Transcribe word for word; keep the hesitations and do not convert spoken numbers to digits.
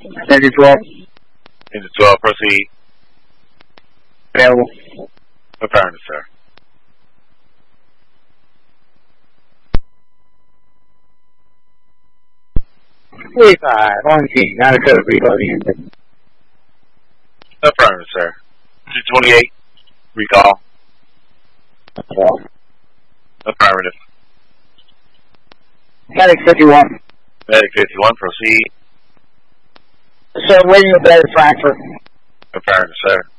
Engine twelve. Engine twelve, proceed. Available. Affirmative, sir. forty-five, on key, not a code reloading. Affirmative, sir. two twenty-eight, recall. Affirmative. Medic fifty-one. Medic fifty-one, proceed. Sir, waiting to bed Frankfurt. Affirmative, sir.